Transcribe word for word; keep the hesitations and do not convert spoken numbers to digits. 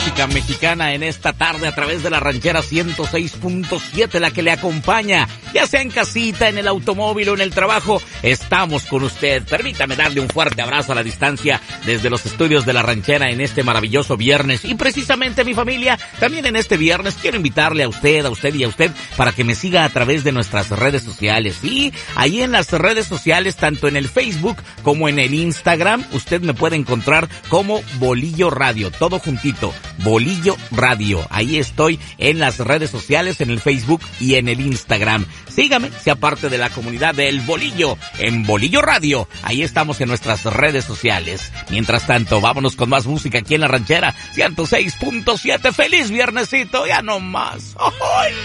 música mexicana en esta tarde a través de la ranchera ciento seis punto siete, la que le acompaña, ya sea en casita, en el automóvil o en el trabajo. Estamos con usted. Permítame darle un fuerte abrazo a la distancia desde los estudios de la ranchera en este maravilloso viernes. Y precisamente, mi familia, también en este viernes quiero invitarle a usted, a usted y a usted para que me siga a través de nuestras redes sociales. Y ahí en las redes sociales, tanto en el Facebook como en el Instagram, usted me puede encontrar como Bolillo Radio, todo juntito, Bolillo Radio. Ahí estoy en las redes sociales, en el Facebook y en el Instagram. Sígame, sea parte de la comunidad del Bolillo en Bolillo Radio. Ahí estamos en nuestras redes sociales. Mientras tanto, vámonos con más música aquí en la ranchera ciento seis punto siete. ¡Feliz viernesito! ¡Ya no más! ¡Ay!